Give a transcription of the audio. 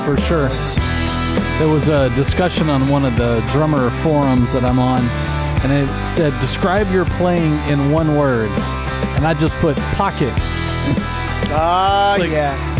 for sure. There was a discussion on one of the drummer forums that I'm on, and it said, describe your playing in one word. And I just put pocket. Ah, yeah.